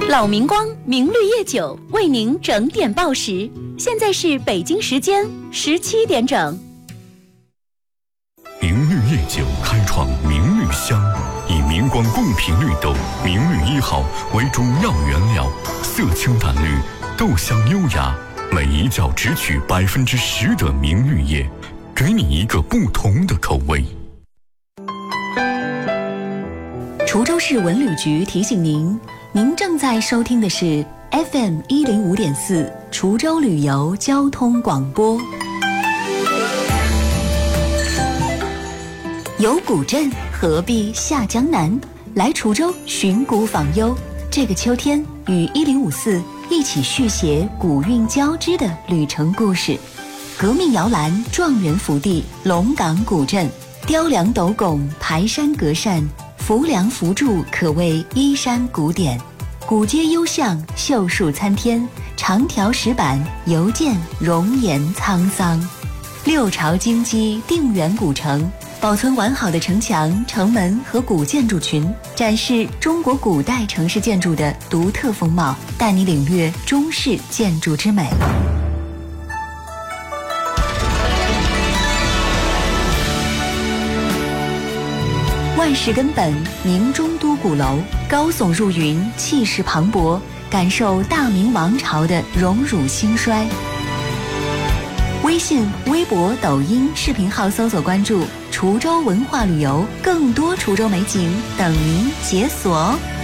老明光明绿叶酒为您整点报时，现在是北京时间17点整。 明绿叶酒开创明绿香，以明光贡品绿豆明绿1号为主要原料，色清淡绿，豆香优雅，每一窖只取10%的明绿叶，给你一个不同的口味。 滁州市文旅局提醒您，您正在收听的是 FM 105.4滁州旅游交通广播。有古镇，何必下江南？来滁州寻古访幽，这个秋天与1054一起续写古韵交织的旅程故事。革命摇篮、状元福地、龙岗古镇，雕梁斗拱、排山隔扇，浮梁浮柱，可谓依山古典。古街幽巷，秀树参天，长条石板，犹见容颜沧桑。六朝金鸡，定远古城，保存完好的城墙、城门和古建筑群，展示中国古代城市建筑的独特风貌，带你领略中式建筑之美。万事根本，明中都鼓楼，高耸入云，气势磅礴，感受大明王朝的荣辱兴衰。微信、微博、抖音视频号搜索关注滁州文化旅游，更多滁州美景等您解锁。